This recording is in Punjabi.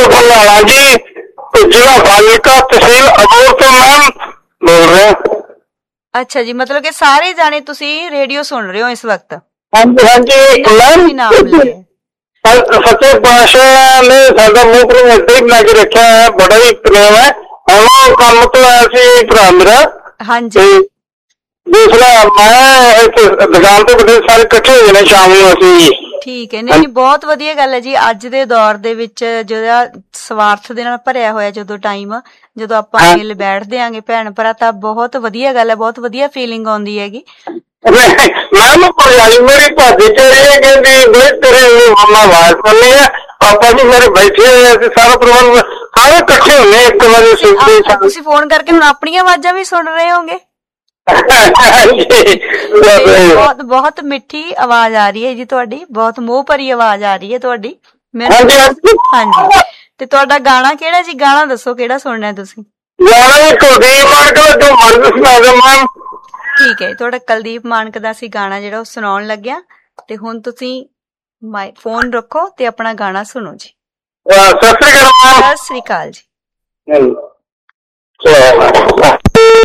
बंगाला जी, जिला फाजिलका, तहसील अबोहर तो मैम बोल रहे हैं। अच्छा जी, मतलब कि सारे जाने तुसी रेडियो सुन रहे हो इस वक्त? हाँ जी मैम, सच्चे पातशाह ने साडा मुंह पर ਏਦਾਂ ਹੀ ਬਣਾ ਕੇ ਰੱਖਿਆ ਹੈ, ਬੜਾ ਹੀ ਪ੍ਰੇਮ ਹੈ। ਹੁਣ ਕੰਮ ਤੋਂ ਆਇਆ ਸੀ ਭਰਾ ਮੇਰਾ। ਹਾਂਜੀ। ਦੂਸਰਾ ਮੈਂ ਇੱਥੇ ਦੁਕਾਨ ਤੇ ਬੜੇ ਸਾਰੇ ਇਕੱਠੇ ਹੋ ਜਾਣੇ ਸ਼ਾਮ ਨੂੰ ਅਸੀਂ। ਠੀਕ ਹੈ, ਨਹੀਂ ਬਹੁਤ ਵਧੀਆ ਗੱਲ ਹੈ ਜੀ। ਅੱਜ ਦੇ ਦੌਰ ਦੇ ਵਿੱਚ ਜਿਹੜਾ ਸਵਾਰਥ ਦੇ ਨਾਲ ਭਰਿਆ ਹੋਇਆ ਜਦੋਂ ਟਾਈਮ, ਜਦੋਂ ਆਪਾਂ ਮਿਲ ਬੈਠਦੇ ਆਂਗੇ ਭੈਣ ਭਰਾ, ਤਾਂ ਬਹੁਤ ਵਧੀਆ ਗੱਲ ਹੈ, ਬਹੁਤ ਵਧੀਆ ਫੀਲਿੰਗ ਆਉਂਦੀ ਹੈਗੀ। मैम भरजाई मेरी भज के रही है, कहती भाई तेरे मम्मा आवाज सुननी है, पापा जी मेरे बैठे हुए सारा परिवार सारे इकट्ठे होने एक बार। ਤੁਸੀਂ ਫੋਨ ਕਰਕੇ ਹੁਣ ਆਪਣੀਆਂ ਆਵਾਜ਼ਾਂ ਵੀ ਸੁਣ ਰਹੇ ਹੋਗੇ। ਬਹੁਤ ਬਹੁਤ ਮਿੱਠੀ ਆਵਾਜ਼ ਆ ਰਹੀ ਹੈ ਜੀ ਤੁਹਾਡੀ, ਬਹੁਤ ਮੋਹ ਭਰੀ ਆਵਾਜ਼ ਆ ਰਹੀ ਹੈ ਤੁਹਾਡੀ। ਹਾਂਜੀ, ਤੇ ਤੁਹਾਡਾ ਗਾਣਾ ਕਿਹੜਾ ਜੀ? ਗਾਣਾ ਦੱਸੋ ਕਿਹੜਾ ਸੁਣਨਾ ਤੁਸੀਂ? ਠੀਕ ਹੈ, ਤੁਹਾਡਾ ਕੁਲਦੀਪ ਮਾਨਕ ਦਾ ਅਸੀਂ ਗਾਣਾ ਜਿਹੜਾ ਉਹ ਸੁਣਾਉਣ ਲੱਗਿਆ, ਤੇ ਹੁਣ ਤੁਸੀਂ ਫੋਨ ਰੱਖੋ ਤੇ ਆਪਣਾ ਗਾਣਾ ਸੁਣੋ ਜੀ। ਸਤਿ ਸ੍ਰੀ ਅਕਾਲ ਜੀ।